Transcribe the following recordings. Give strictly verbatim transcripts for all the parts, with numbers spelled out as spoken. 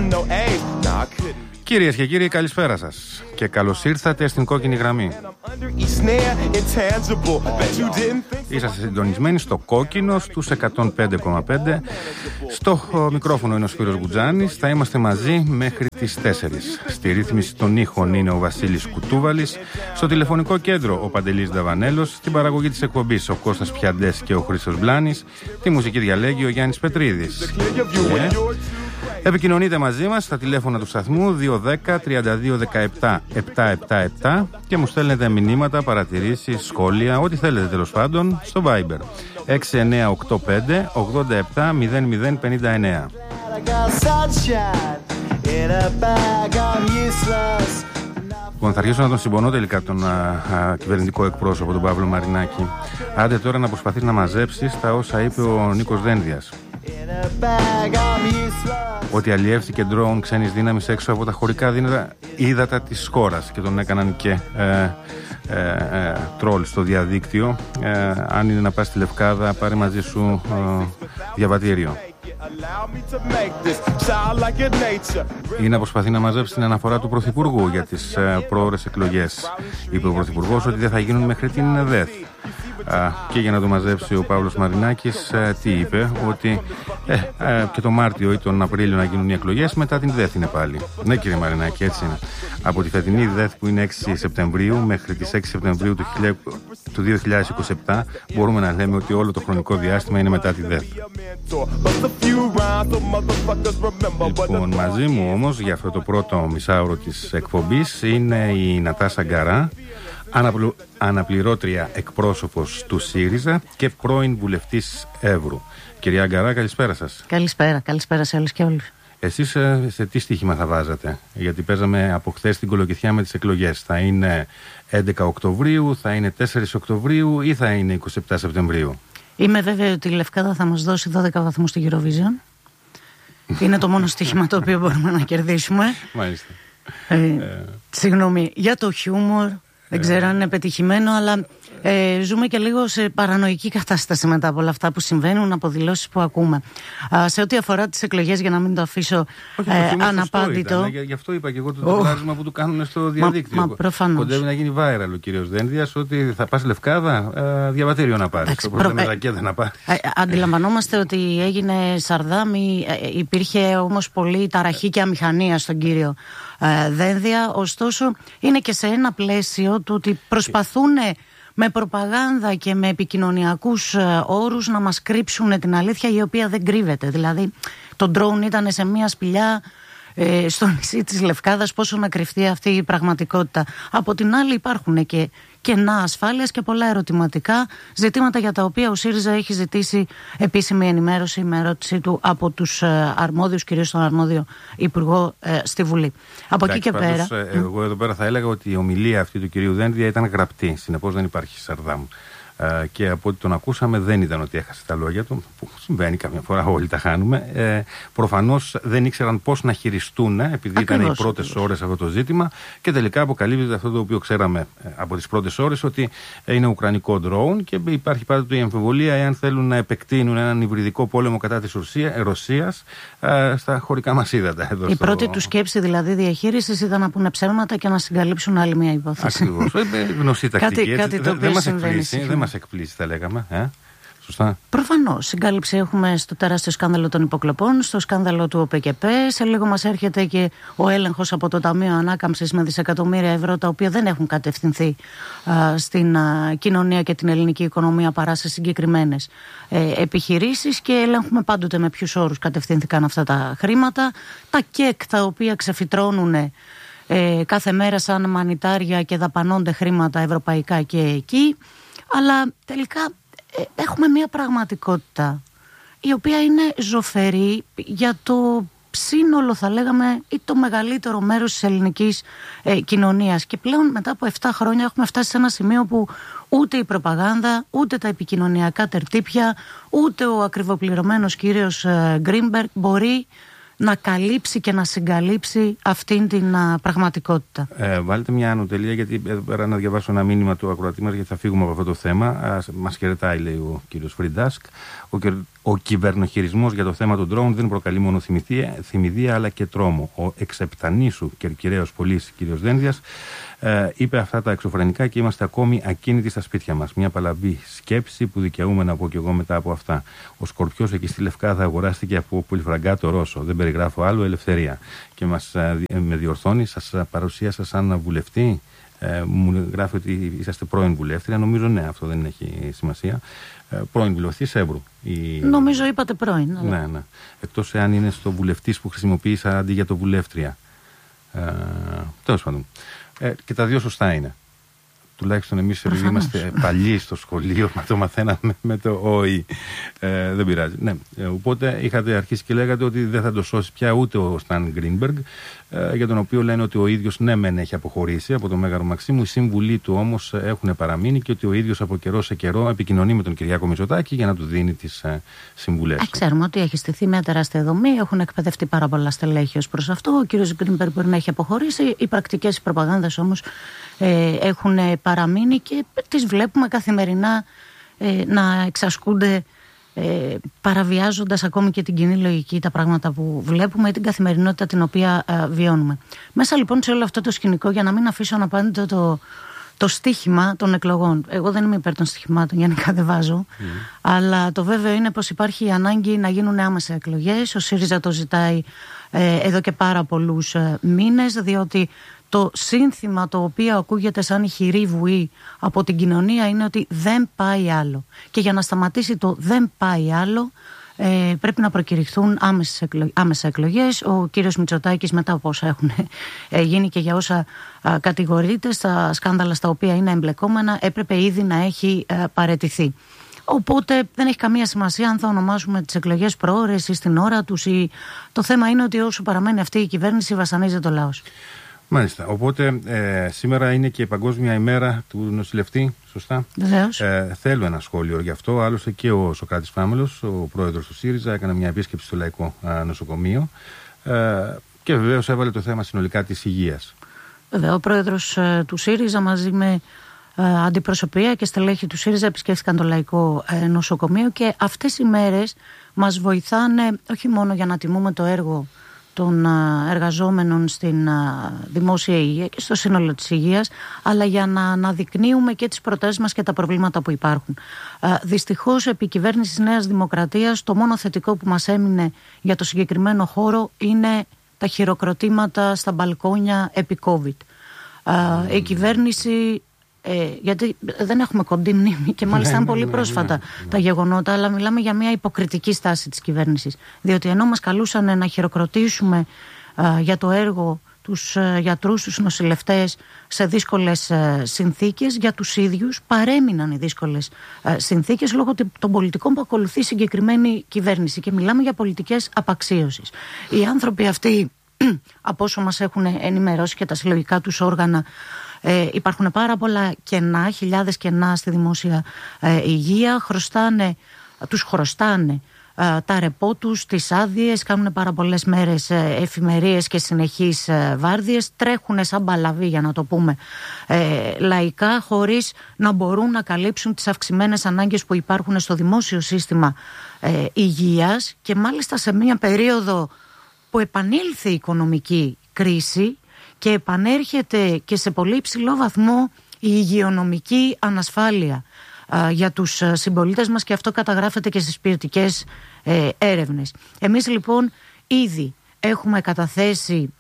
Κυρίες και κύριοι, καλησπέρα σας και καλώς ήρθατε στην κόκκινη γραμμή. Είσαστε συντονισμένοι στο κόκκινο στους εκατόν πέντε κόμμα πέντε. Στο μικρόφωνο είναι ο Σπύρος Γκουτζάνης. Θα είμαστε μαζί μέχρι τις τέσσερις. Στη ρύθμιση των ήχων είναι ο Βασίλης Κουτούβαλης. Στο τηλεφωνικό κέντρο ο Παντελής Δαβανέλος. Στην παραγωγή της εκπομπής ο Κώστας Πιαντές και ο Χρήστος Μπλάνης. Τη μουσική διαλέγει ο Γιάννης Πετρίδης. Yeah. Επικοινωνείτε μαζί μας στα τηλέφωνα του σταθμού δύο ένα μηδέν τρία δύο ένα επτά επτά επτά επτά και μου στέλνετε μηνύματα, παρατηρήσεις, σχόλια, ό,τι θέλετε τέλος πάντων στο Viber έξι εννιά οκτώ πέντε ογδόντα επτά μηδέν μηδέν πενήντα εννιά. Λοιπόν, θα αρχίσω να τον συμπονώ τελικά τον α, α, κυβερνητικό εκπρόσωπο, τον Παύλο Μαρινάκη. Άντε τώρα να προσπαθείς να μαζέψεις τα όσα είπε ο Νίκος Δένδιας. Ότι αλλιεύθηκε ντρόουν ξένης δύναμης έξω από τα χωρικά ύδατα της χώρας και τον έκαναν και ε, ε, ε, τρόλ στο διαδίκτυο. Ε, αν είναι να πας στη Λευκάδα, πάρε μαζί σου ε, διαβατήριο. Ή να προσπαθεί να μαζέψει την αναφορά του Πρωθυπουργού για τις ε, πρόωρες εκλογές. Είπε ο Πρωθυπουργός ότι δεν θα γίνουν μέχρι την ΕΔΕΘ. Α, και για να το μαζέψει ο Παύλος Μαρινάκης, α, τι είπε, ότι ε, ε, και το Μάρτιο ή τον Απρίλιο να γίνουν οι εκλογές, μετά την ΔΕΘ είναι πάλι. Ναι, κύριε Μαρινάκη, έτσι είναι. Από τη φετινή ΔΕΘ που είναι έξι Σεπτεμβρίου μέχρι τις έξι Σεπτεμβρίου του δύο χιλιάδες είκοσι επτά μπορούμε να λέμε ότι όλο το χρονικό διάστημα είναι μετά τη ΔΕΘ. Λοιπόν, μαζί μου όμως για αυτό το πρώτο μισάωρο της εκπομπής είναι η Νατάσα Γκαρά, Αναπλου... αναπληρώτρια εκπρόσωπος του ΣΥΡΙΖΑ και πρώην βουλευτής Εύρου. Κυρία Γκαρά, καλησπέρα σας. Καλησπέρα, καλησπέρα σε όλους και όλους. Εσείς σε τι στοίχημα θα βάζατε? Γιατί παίζαμε από χθες την Κολοκυθιά με τις εκλογές. Θα είναι έντεκα Οκτωβρίου, θα είναι τέσσερα Οκτωβρίου ή θα είναι είκοσι επτά Σεπτεμβρίου? Είμαι βέβαιη ότι η Λευκάδα θα μας δώσει δώδεκα βαθμούς στη Eurovision. Είναι το μόνο στοίχημα το οποίο μπορούμε να κερδίσουμε. Μάλιστα. Ε, ε... Συγγνώμη, για το χιούμορ. Δεν ξέρω αν είναι πετυχημένο, αλλά ε, ζούμε και λίγο σε παρανοϊκή κατάσταση μετά από όλα αυτά που συμβαίνουν, από δηλώσεις που ακούμε. Α, σε ό,τι αφορά τις εκλογές, για να μην το αφήσω Όχι, ε, το αναπάντητο. Ήταν, γι' αυτό είπα και εγώ το τετράγωνο oh. που του κάνουν στο διαδίκτυο. Μα, μα προφανώς. Κοντεύει να γίνει viral ο κύριος Δένδιας ότι θα πας Λευκάδα, ε, διαβατήριο να πάρεις. Οπότε προ... με ρακέτα να πάρεις. Ε, αντιλαμβανόμαστε ότι έγινε Σαρδάμι, ε, υπήρχε όμως πολύ ταραχή και αμηχανία στον κύριο ε, Δένδια. Ωστόσο, είναι και σε ένα πλαίσιο του ότι προσπαθούν με προπαγάνδα και με επικοινωνιακούς όρους να μας κρύψουν την αλήθεια, η οποία δεν κρύβεται. Δηλαδή το drone ήταν σε μια σπηλιά ε, στο νησί της Λευκάδας, πόσο να κρυφτεί αυτή η πραγματικότητα. Από την άλλη υπάρχουν και κενά ασφάλειας και πολλά ερωτηματικά, ζητήματα για τα οποία ο ΣΥΡΙΖΑ έχει ζητήσει επίσημη ενημέρωση με ερώτησή του από τους αρμόδιους, κυρίως τον αρμόδιο Υπουργό ε, στη Βουλή. Από Εντάξει, εκεί και πάντως, πέρα. Ε, εγώ εδώ πέρα θα έλεγα ότι η ομιλία αυτή του κυρίου Δένδια ήταν γραπτή. Συνεπώς δεν υπάρχει Σαρδάμ. Uh, και από ό,τι τον ακούσαμε δεν ήταν ότι έχασε τα λόγια του, που συμβαίνει καμιά φορά, όλοι τα χάνουμε. Ε, προφανώς δεν ήξεραν πώς να χειριστούν, επειδή ακριβώς ήταν οι πρώτες ώρες αυτό το ζήτημα, και τελικά αποκαλύπτεται αυτό το οποίο ξέραμε ε, από τις πρώτες ώρες, ότι ε, είναι ουκρανικό ντρόουν και υπάρχει πάντοτε η αμφιβολία εάν θέλουν να επεκτείνουν έναν υβριδικό πόλεμο κατά της Ρωσίας ε, στα χωρικά μας ύδατα. Εδώ η στο... πρώτη του σκέψη δηλαδή διαχείρισης ήταν να πούνε ψέματα και να συγκαλύψουν άλλη μια υπόθεση. Ακριβώς. Γνωστή τακτική. Κάτι, κάτι το δεν μας εκπλήσει, δεν μας εκπλήσει, θα λέγαμε. Ε? Σωστά. Προφανώς. Συγκάλυψη έχουμε στο τεράστιο σκάνδαλο των υποκλοπών, στο σκάνδαλο του ΟΠΕΚΕΠ. Σε λίγο μας έρχεται και ο έλεγχος από το Ταμείο Ανάκαμψης με δισεκατομμύρια ευρώ, τα οποία δεν έχουν κατευθυνθεί α, στην α, κοινωνία και την ελληνική οικονομία παρά σε συγκεκριμένες ε, επιχειρήσεις, και ελέγχουμε πάντοτε με ποιους όρους κατευθύνθηκαν αυτά τα χρήματα. Τα ΚΕΚ, τα οποία ξεφυτρώνουν ε, κάθε μέρα σαν μανιτάρια και δαπανώνται χρήματα ευρωπαϊκά και εκεί. Αλλά τελικά ε, έχουμε μια πραγματικότητα η οποία είναι ζωφερή για το σύνολο, θα λέγαμε, ή το μεγαλύτερο μέρος της ελληνικής ε, κοινωνίας. Και πλέον μετά από επτά χρόνια έχουμε φτάσει σε ένα σημείο που ούτε η προπαγάνδα, ούτε τα επικοινωνιακά τερτύπια, ούτε ο ακριβοπληρωμένος κύριος ε, Γκρίνμπεργκ μπορεί να καλύψει και να συγκαλύψει αυτήν την α, πραγματικότητα. Ε, βάλτε μια ανωτελεία, γιατί εδώ πέρα να διαβάσω ένα μήνυμα του ακροατή μας, γιατί θα φύγουμε από αυτό το θέμα. Μας χαιρετάει, λέει ο κύριος Φριντάσκ. Ο, ο κυβερνοχειρισμός για το θέμα των ντρόουν δεν προκαλεί μόνο θυμηδία, θυμηδία αλλά και τρόμο. Ο εξεπτανήσου κερκυραίος πολίς κύριος Δένδιας ε, είπε αυτά τα εξωφρενικά και είμαστε ακόμη ακίνητοι στα σπίτια μας. Μια παλαβή σκέψη που δικαιούμαι να πω κι εγώ μετά από αυτά. Ο Σκορπιός εκεί στη Λευκάδα αγοράστηκε από Πολυφραγκάτο Ρώσο. Δεν περιγράφω άλλο, ελευθερία. Και μας ε, με διορθώνει, σας παρουσίασα σαν βουλευτή. Ε, μου γράφει ότι είσαστε πρώην βουλεύτρια. Νομίζω ναι, αυτό δεν έχει σημασία. Ε, πρώην βουλευτής Εύρου. Η... Νομίζω είπατε πρώην. Αλλά... Ναι, ναι. Εκτός εάν είναι στο βουλευτής που χρησιμοποίησα αντί για το βουλεύτρια. Ε, τέλος πάντων. Ε, και τα δύο σωστά είναι. Τουλάχιστον εμείς, επειδή είμαστε παλιοί στο σχολείο, μα το μαθαίναμε με το ΟΗ. Ε, δεν πειράζει. Ναι. Ε, οπότε είχατε αρχίσει και λέγατε ότι δεν θα το σώσει πια ούτε ο Σταν Γκρίνμπεργκ, ε, για τον οποίο λένε ότι ο ίδιος ναι μεν έχει αποχωρήσει από το Μέγαρο Μαξίμου, οι σύμβουλοι του όμως έχουν παραμείνει και ότι ο ίδιος από καιρό σε καιρό επικοινωνεί με τον Κυριάκο Μητσοτάκη για να του δίνει τις ε, συμβουλές. Ε, ξέρουμε ότι έχει στηθεί μια τεράστια δομή, έχουν εκπαιδευτεί πάρα πολλά στελέχη ως προς αυτό. Ο κύριος Γκρίνμπεργκ μπορεί να έχει αποχωρήσει, οι πρακτικές, οι προπαγάνδες όμως ε, έχουν παραμείνει και τις βλέπουμε καθημερινά ε, να εξασκούνται ε, παραβιάζοντας ακόμη και την κοινή λογική, τα πράγματα που βλέπουμε ή την καθημερινότητα την οποία ε, βιώνουμε. Μέσα λοιπόν σε όλο αυτό το σκηνικό, για να μην αφήσω αναπάντητο το, το στίχημα των εκλογών. Εγώ δεν είμαι υπέρ των στοιχημάτων, γενικά δεν βάζω, mm. αλλά το βέβαιο είναι πως υπάρχει η ανάγκη να γίνουν άμεσα εκλογές. Ο ΣΥΡΙΖΑ το ζητάει ε, εδώ και πάρα πολλούς ε, μήνες, διότι το σύνθημα το οποίο ακούγεται σαν ηχηρή βουή από την κοινωνία είναι ότι δεν πάει άλλο. Και για να σταματήσει το δεν πάει άλλο ε, πρέπει να προκηρυχθούν άμεσες εκλο... άμεσα εκλογές. Ο κύριος Μητσοτάκης, μετά από όσα έχουν ε, γίνει και για όσα ε, κατηγορείται στα σκάνδαλα στα οποία είναι εμπλεκόμενα, έπρεπε ήδη να έχει ε, παραιτηθεί. Οπότε δεν έχει καμία σημασία αν θα ονομάσουμε τις εκλογές προώρες ή στην ώρα τους. Ή... Το θέμα είναι ότι όσο παραμένει αυτή η κυβέρνηση βασανίζεται ο λαός. Μάλιστα. Οπότε ε, σήμερα είναι και η Παγκόσμια ημέρα του νοσηλευτή, σωστά. Βεβαίως. Ε, θέλω ένα σχόλιο γι' αυτό. Άλλωστε και ο Σωκράτης Φάμελος, ο πρόεδρος του ΣΥΡΙΖΑ, έκανε μια επίσκεψη στο Λαϊκό α, Νοσοκομείο ε, και βεβαίως έβαλε το θέμα συνολικά της υγείας. Βέβαια, ο πρόεδρος ε, του ΣΥΡΙΖΑ μαζί με ε, αντιπροσωπεία και στελέχη του ΣΥΡΙΖΑ επισκέφθηκαν το Λαϊκό ε, Νοσοκομείο και αυτές οι μέρες μας βοηθάνε όχι μόνο για να τιμούμε το έργο των εργαζόμενων στην δημόσια υγεία και στο σύνολο της υγείας, αλλά για να αναδεικνύουμε και τις προτάσεις μας και τα προβλήματα που υπάρχουν. Δυστυχώς, επί κυβέρνησης Νέας Δημοκρατίας, το μόνο θετικό που μας έμεινε για το συγκεκριμένο χώρο είναι τα χειροκροτήματα στα μπαλκόνια επί COVID. Mm. Η κυβέρνηση... Ε, γιατί δεν έχουμε κοντή μνήμη και μάλιστα είναι πολύ πρόσφατα τα γεγονότα, αλλά μιλάμε για μια υποκριτική στάση της κυβέρνησης. Διότι ενώ μας καλούσαν να χειροκροτήσουμε α, για το έργο τους α, γιατρούς, τους νοσηλευτές σε δύσκολες α, συνθήκες, για τους ίδιους παρέμειναν οι δύσκολες α, συνθήκες λόγω των πολιτικών που ακολουθεί η συγκεκριμένη κυβέρνηση. Και μιλάμε για πολιτικές απαξίωσης. Οι άνθρωποι αυτοί, από όσο μας έχουν ενημερώσει και τα συλλογικά τους όργανα, Ε, υπάρχουν πάρα πολλά κενά, χιλιάδες κενά στη δημόσια ε, υγεία. Χρωστάνε, τους χρωστάνε ε, τα ρεπό τους, τις άδειες, κάνουν πάρα πολλές μέρες ε, εφημερίες και συνεχείς ε, βάρδιες, τρέχουν σαν παλαβή, για να το πούμε ε, λαϊκά, χωρίς να μπορούν να καλύψουν τις αυξημένες ανάγκες που υπάρχουν στο δημόσιο σύστημα ε, υγείας, και μάλιστα σε μια περίοδο που επανήλθε η οικονομική κρίση και επανέρχεται και σε πολύ υψηλό βαθμό η υγειονομική ανασφάλεια α, για τους συμπολίτες μας, και αυτό καταγράφεται και στις ποιοτικές ε, έρευνες. Εμείς λοιπόν ήδη έχουμε καταθέσει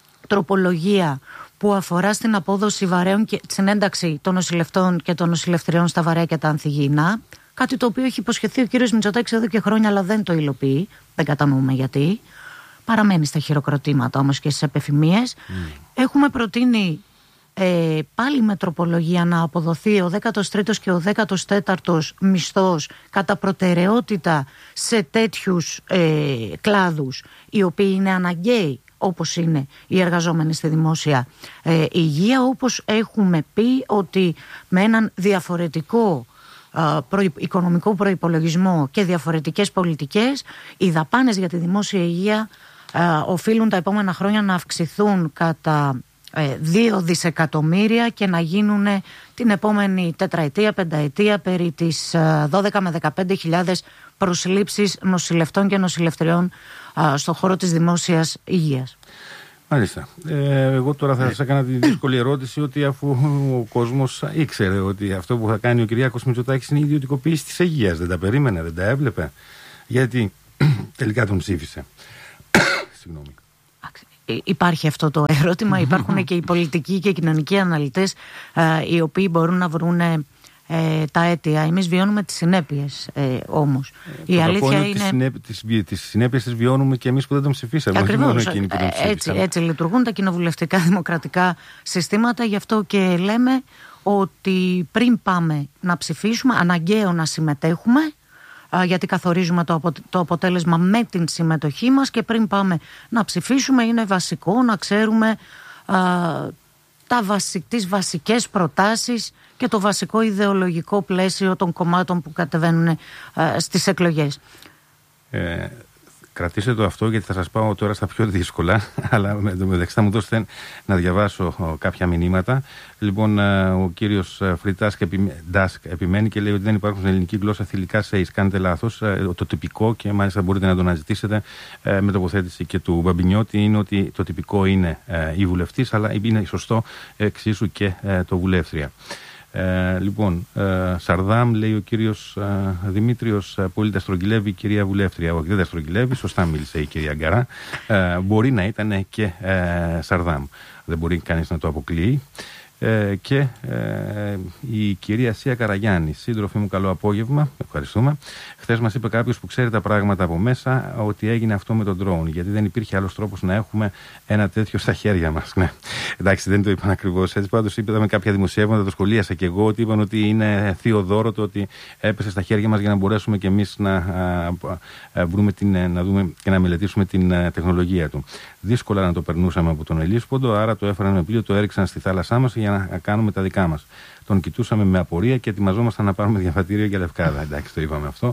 τροπολογία που αφορά στην απόδοση βαρέων και στην ένταξη των νοσηλευτών και των νοσηλευτριών στα βαρέα και τα ανθυγιεινά, κάτι το οποίο έχει υποσχεθεί ο κύριος Μητσοτάκης εδώ και χρόνια, αλλά δεν το υλοποιεί, δεν κατανοούμε γιατί. Παραμένει στα χειροκροτήματα όμως και στις επεφημίες. Mm. Έχουμε προτείνει ε, πάλι με τροπολογία να αποδοθεί ο δέκατος τρίτος και ο δέκατος τέταρτος μισθός κατά προτεραιότητα σε τέτοιους ε, κλάδους οι οποίοι είναι αναγκαίοι, όπως είναι οι εργαζόμενοι στη δημόσια ε, υγεία, όπως έχουμε πει ότι με έναν διαφορετικό Προϋ, οικονομικό προϋπολογισμό και διαφορετικές πολιτικές, οι δαπάνες για τη δημόσια υγεία ε, οφείλουν τα επόμενα χρόνια να αυξηθούν κατά δύο δισεκατομμύρια και να γίνουν την επόμενη τετραετία, πενταετία περί τις δώδεκα με δεκαπέντε χιλιάδες προσλήψεις νοσηλευτών και νοσηλευτριών στον χώρο της δημόσιας υγείας. Μάλιστα. Ε, εγώ τώρα θα σας έκανα τη δύσκολη ερώτηση ότι αφού ο κόσμος ήξερε ότι αυτό που θα κάνει ο Κυριάκος Μητσοτάκης είναι η ιδιωτικοποίηση της υγείας, δεν τα περίμενε, δεν τα έβλεπε, γιατί τελικά τον ψήφισε. Συγγνώμη. Υπάρχει αυτό το ερώτημα. Υπάρχουν και οι πολιτικοί και οι κοινωνικοί αναλυτές ε, οι οποίοι μπορούν να βρουν ε, τα αίτια. Εμείς βιώνουμε τις συνέπειες ε, όμως. Ε, η αλήθεια είναι. Τις, συνέπ, τις συνέπειες τις βιώνουμε και εμείς που δεν τον ψηφίσαμε. Ακριβώς. Ε, έτσι, έτσι λειτουργούν τα κοινοβουλευτικά δημοκρατικά συστήματα. Γι' αυτό και λέμε ότι πριν πάμε να ψηφίσουμε, αναγκαίο να συμμετέχουμε, γιατί καθορίζουμε το, απο, το αποτέλεσμα με την συμμετοχή μας, και πριν πάμε να ψηφίσουμε είναι βασικό να ξέρουμε α, τα βασι, τις βασικές προτάσεις και το βασικό ιδεολογικό πλαίσιο των κομμάτων που κατεβαίνουν α, στις εκλογές. Ε, κρατήστε το αυτό, γιατί θα σας πάω τώρα στα πιο δύσκολα, αλλά με το μεταξύ θα μου δώσετε να διαβάσω κάποια μηνύματα. Λοιπόν, ο κύριος Φριτάσκ επιμένει και λέει ότι δεν υπάρχουν στην ελληνική γλώσσα θηλυκά σέις. Κάνετε λάθος. Το τυπικό, και μάλιστα μπορείτε να το αναζητήσετε με τοποθέτηση και του Μπαμπινιώτη, είναι ότι το τυπικό είναι η βουλευτής, αλλά είναι σωστό εξίσου και το βουλεύτρια. Ε, λοιπόν, ε, Σαρδάμ, λέει ο κύριος ε, Δημήτριος, ε, πολύ τα στρογγυλεύει η κυρία βουλεύτρια. Όχι, δεν τα στρογγυλεύει, σωστά μίλησε η κυρία Γκαρά. Ε, μπορεί να ήταν και ε, Σαρδάμ. Δεν μπορεί κανείς να το αποκλείει. Ε, και ε, η κυρία Σία Καραγιάννη, σύντροφη μου, καλό απόγευμα. Ευχαριστούμε. Χθες μας είπε κάποιος που ξέρει τα πράγματα από μέσα ότι έγινε αυτό με τον drone, γιατί δεν υπήρχε άλλος τρόπος να έχουμε ένα τέτοιο στα χέρια μας. Ναι. Εντάξει, δεν το είπαν ακριβώς έτσι. Πάντως είπαμε κάποια δημοσιεύματα, το σχολίασα και εγώ, ότι είπαν ότι είναι θείο δώρο το ότι έπεσε στα χέρια μας για να μπορέσουμε και εμείς να, α, α, βρούμε την, να δούμε και να μελετήσουμε την α, τεχνολογία του. Δύσκολα να το περνούσαμε από τον Ελίσποντο, άρα το έφεραν με πλοίο, το έριξαν στη θάλασσά μας για να κάνουμε τα δικά μας. Τον κοιτούσαμε με απορία και ετοιμαζόμασταν να πάρουμε διαβατήριο για Λευκάδα. Εντάξει, το είπαμε αυτό.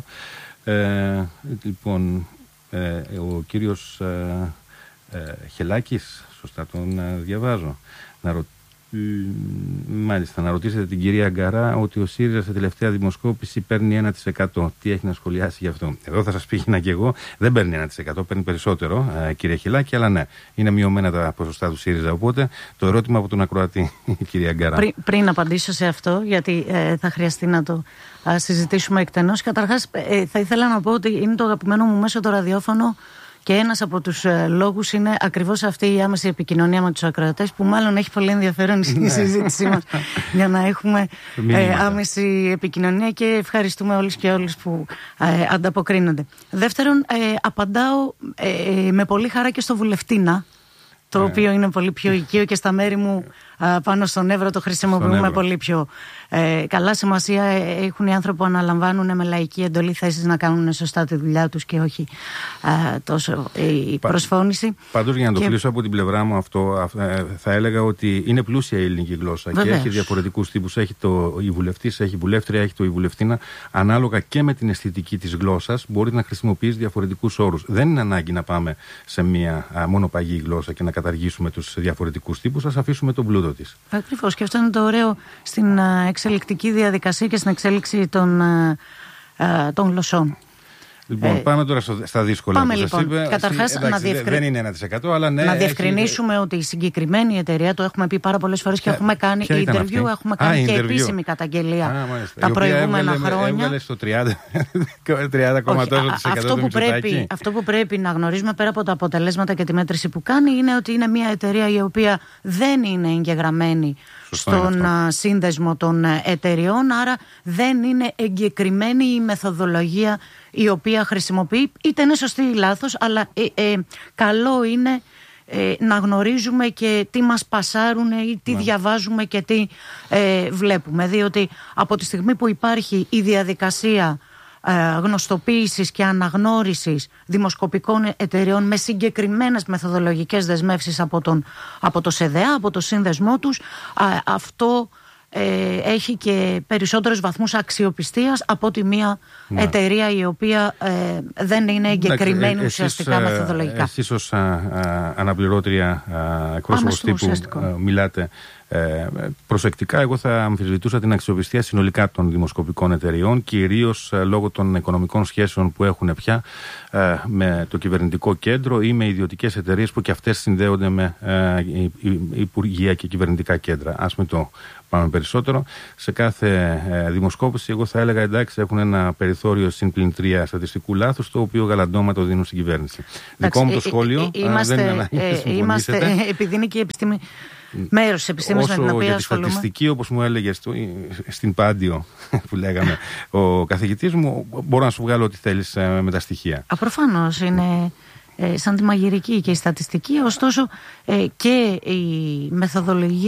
Ε, λοιπόν, ε, ο κύριος ε, ε, Χελάκης, σωστά τον ε, διαβάζω, να ρωτήσω. Μάλιστα, να ρωτήσετε την κυρία Γκαρά ότι ο ΣΥΡΙΖΑ σε τελευταία δημοσκόπηση παίρνει ένα τοις εκατό. Τι έχει να σχολιάσει γι' αυτό? Εδώ θα σας πήγαινα και εγώ. Δεν παίρνει ένα τοις εκατό, παίρνει περισσότερο, ε, κύριε Χιλάκη, αλλά ναι, είναι μειωμένα τα ποσοστά του ΣΥΡΙΖΑ. Οπότε το ερώτημα από τον ακροατή, κυρία Γκαρά. Πριν, πριν απαντήσω σε αυτό, γιατί ε, θα χρειαστεί να το ε, συζητήσουμε εκτενώς. Καταρχάς, ε, θα ήθελα να πω ότι είναι το αγαπημένο μου μέσο το ραδιόφωνο. Και ένας από τους ε, λόγους είναι ακριβώς αυτή η άμεση επικοινωνία με τους ακροατές, που μάλλον έχει πολύ ενδιαφέρον η συζήτησή μας για να έχουμε ε, άμεση επικοινωνία, και ευχαριστούμε όλους και όλους που ε, ανταποκρίνονται. Δεύτερον, ε, απαντάω ε, με πολύ χαρά και στο βουλευτήνα, το yeah. οποίο είναι πολύ πιο οικείο, και στα μέρη μου α, πάνω στον Εύρο το χρησιμοποιούμε πολύ πιο ε, καλά. Σημασία έχουν οι άνθρωποι που αναλαμβάνουν με λαϊκή εντολή θέσεις να κάνουν σωστά τη δουλειά τους και όχι α, τόσο η Πα, προσφώνηση. Πάντως, για να το και... κλείσω από την πλευρά μου αυτό, θα έλεγα ότι είναι πλούσια η ελληνική γλώσσα. Βεβαίως. Και έχει διαφορετικούς τύπους. Έχει το η βουλευτής, έχει η βουλεύτρια, έχει το η βουλευτήνα. Ανάλογα και με την αισθητική της γλώσσας μπορεί να χρησιμοποιήσει διαφορετικούς όρους. Δεν είναι ανάγκη να πάμε σε μια α, μονοπαγή γλώσσα και να καταργήσουμε τους διαφορετικούς τύπους. Ας αφήσουμε τον πλούτο της. Ακριβώς, και αυτό είναι το ωραίο στην εξελικτική διαδικασία και στην εξέλιξη των, των γλωσσών. Λοιπόν, ε, πάμε τώρα στο, στα δύσκολα. Πάμε που λοιπόν. Σας είπε. Καταρχάς, εντάξει, να διευκρι... δεν είναι ένα τοις εκατό, αλλά ναι. Να διευκρινίσουμε έχει... ότι η συγκεκριμένη εταιρεία, το έχουμε πει πάρα πολλές φορές και έχουμε κάνει interview, έχουμε κάνει Α, και interview. επίσημη καταγγελία Α, τα προηγούμενα έβγαλε, χρόνια. Έβγαλε στο τριάντα κόμμα τόσο τοις εκατό αυτό, που πρέπει, αυτό που πρέπει να γνωρίζουμε, πέρα από τα αποτελέσματα και τη μέτρηση που κάνει, είναι ότι είναι μια εταιρεία η οποία δεν είναι εγγεγραμμένη στον σύνδεσμο των εταιριών, άρα δεν είναι εγκεκριμένη η μεθοδολογία η οποία χρησιμοποιεί, είτε είναι σωστή ή λάθος, αλλά ε, ε, καλό είναι ε, να γνωρίζουμε και τι μας πασάρουν ή τι yeah. διαβάζουμε και τι ε, βλέπουμε, διότι από τη στιγμή που υπάρχει η διαδικασία ε, γνωστοποίησης και αναγνώρισης δημοσκοπικών εταιρεών με συγκεκριμένες μεθοδολογικές δεσμεύσεις από, τον, από το ΣΕΔΕΑ, από το σύνδεσμό τους, ε, αυτό ε, έχει και περισσότερους βαθμούς αξιοπιστίας από ότι μία ναι. εταιρεία η οποία ε, δεν είναι εγκεκριμένη ε, ουσιαστικά εσείς, μεθοδολογικά. Εσείς ως α, α, αναπληρώτρια εκπρόσωπος τύπου α, μιλάτε ε, προσεκτικά. Εγώ θα αμφισβητούσα την αξιοπιστία συνολικά των δημοσκοπικών εταιρεών, κυρίως ε, λόγω των οικονομικών σχέσεων που έχουν πια ε, με το κυβερνητικό κέντρο ή με ιδιωτικές εταιρείες που και αυτές συνδέονται με ε, υπουργεία και κυβερνητικά κέντρα. Ας με το πάμε περισσότερο. Σε κάθε ε, δημοσκόπηση, εγώ θα έλεγα εντάξει, έχουν ένα περιθώριο συν πλην τρία στατιστικού λάθους, το οποίο γαλαντόμα το δίνουν στην κυβέρνηση. Δικό μου το σχόλιο. Είμαστε, δεν είναι ανάγκη να είμαστε, επειδή είναι και η επιστήμη. Μέρος της επιστήμης με την οποία για τη ασχολούμαι. στατιστική, όπως μου έλεγε στο, στην Πάντιο που λέγαμε ο καθηγητής μου, μπορώ να σου βγάλω ό,τι θέλεις ε, με τα στοιχεία. Προφανώς είναι ε, σαν τη μαγειρική και η στατιστική, ωστόσο ε, και η μεθοδολογία